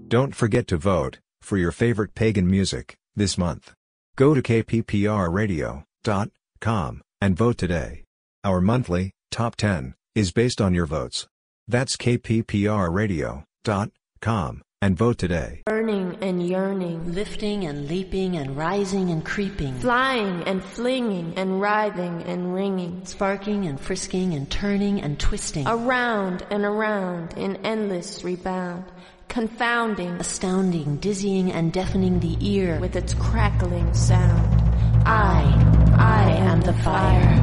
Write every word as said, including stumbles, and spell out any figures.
Don't forget to vote for your favorite pagan music this month. Go to k p p r radio dot com and vote today. Our monthly Top ten is based on your votes. That's k p p r radio dot com and vote today. Burning and yearning, lifting and leaping and rising and creeping, flying and flinging and writhing and ringing, sparking and frisking and turning and twisting, around and around in endless rebound, confounding, astounding, dizzying and deafening the ear with its crackling sound. I, I am the fire.